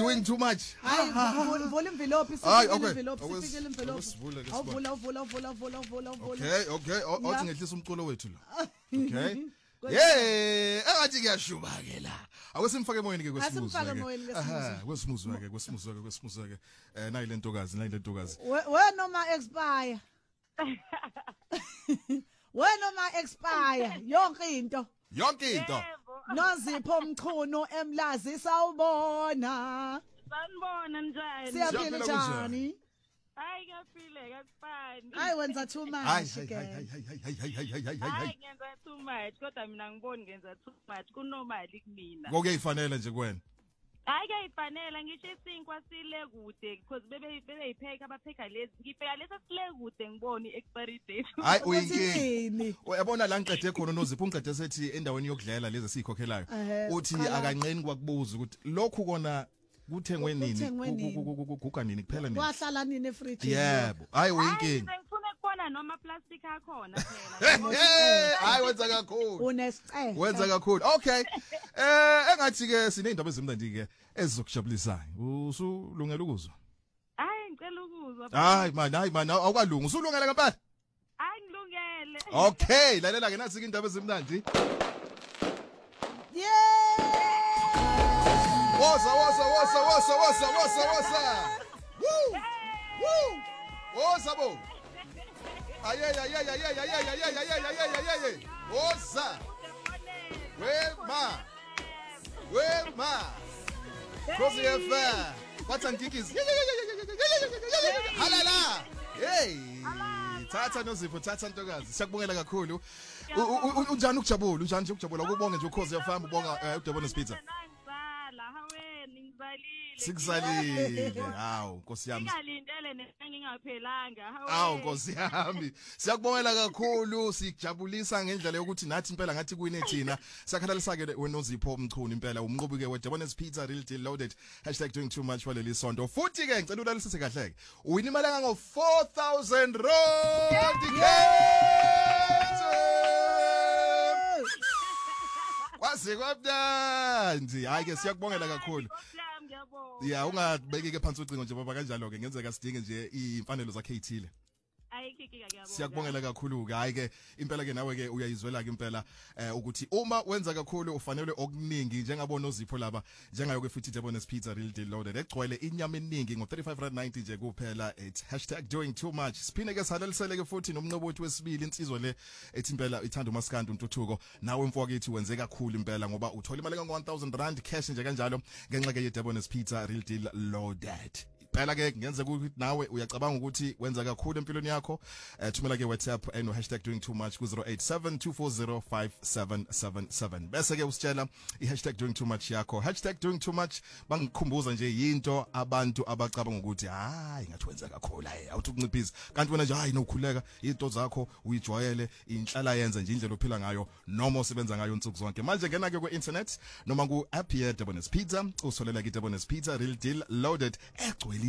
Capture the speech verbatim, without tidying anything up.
doing too much. Hayi vula imvilophi sifikele imvilophi sifikele imvilophi. Awuvula uvula uvula uvula uvula uvula. Okay, okay. Othi ngehlisa umculo wethu la. Okay. Yeah, engathi kuyashuba ke la. Akusimfake emoyeni ke kwesimuzu. Asimfake emoyeni kwesimuzu. Aha, kwesimuzu ke, kwesimuzu ke, kwesimuzu ke. Eh nayi lentokazi, nayi lentokazi. We noma expire. We noma expire yonke into. Yonke into. Nozipho Mchunu eMlazi sawubona. Sanibona njani? Siyaphila njani? Hayi ngiyafile kasifani. Hayi wenza too much ke. Hayi hayi hayi hayi hayi hayi hayi Hayi hayi. ngenza too much kodwa mina ngiboni ngenza too much kunomali kumina. Ngokuyifanele nje kuwena. Hayi kuyifanele ngisho isinkwa sile kude because bebe bebeyipheka abapheka lezi ngifeka lesi sile kude ngibona iexpiry date. Hayi uyinkingi. Uyabona la ngiqede khona nozipho ungiqede sethi endaweni yokudlela lezi sikhokhelayo. Uthi akanqeni kwakubuza ukuthi lokhu kona kuthengwe nini kuguga nini kuphela nini kwahlala nini efridge yebo hayi uyinkingi ngifuna ukubona noma plastic akhona phela hayi wenza kakhulu unesicelo wenza kakhulu okay eh engathi ke sinendaba ezimnandi ke ezizokujabulisayo usulungela ukuzwa hayi ngicela ukuzwa hayi man hayi man awukalungi usulungela ngempela hayi ngilungele okay lalela ke nathi indaba ezimnandi Woza woza woza woza woza woza woza. Woo! Woo! Woza bo. Aye aye aye aye aye aye aye aye aye aye aye. Woza. Wema. Wema. Kosi efa. Watha ngikizi. Halala. Hey. Thatha nozipho thatha ntokazi. Siyakubongela kakhulu. Unjani ukujabula? Unjani nje ukujabula? Ukubonga nje ukhozi yafamba ubonga uDebon's Pizza. Sikuzalile hawo Nkosi yami ngingalindele nengingaphelanga hawo Nkosi yami siyakubongela kakhulu sikujabulisa ngendlela yokuthi nathi impela ngathi kuyini thina sakhalalisa ke wenozipho Mchunu impela umnqobi ke weDebon's Pizza real deal loaded #doing too much waleli sonto futhi ke ngicela ulalisise kahle ke uwina imali engango four thousand rand Kwase kwabandi hayi ke siyakubongela kakhulu Yeah ungabeki ke phansi ucingo nje baba kanjalo ke ngenzeka sidinge nje imfanelo zakhe ithile Ayikhikika kuyabonga Siyakubongela kakhulu ke hayi ke impela ke nawe ke uyayizwela ke impela eh ukuthi uma wenza kakhulu ufanele okuningi njengabona ozipho laba njengayo ke futhi Debon's Pizza real deal loaded egcwele inyama eningi ngo thirty-five rand ninety nje kuphela it's #doing too much siphine ke salalisele ke futhi nomnqobothi wesibili insizwa le ethi impela ithanda uMaskandi uNtuthuko nawe mfowethu wenze kakhulu impela ngoba uthola imali ka one thousand rand cash nje kanjalo ngenxa ke ye Debon's Pizza real deal loaded Phela ke ngenzeka ukuthi nawe uyacabanga ukuthi wenza kakhulu empilweni yakho thumela ke WhatsApp eno #doing too much ku zero eight seven two four zero five seven seven seven bese ke usitshela i#doing too much yakho #doing too much bangikhumbuza nje yinto abantu abacabanga ukuthi hayi ngathi wenza kakhulu hayi awuthi ukunciphisa kanti wena nje hayi nokhuleka into zakho uyijwayele inhlala yenza nje indlela ophila ngayo noma usebenza ngayo insuku zonke manje ngena ke ku internet noma ku app ye Debon's Pizza usolela ke Debon's Pizza real deal loaded egcwele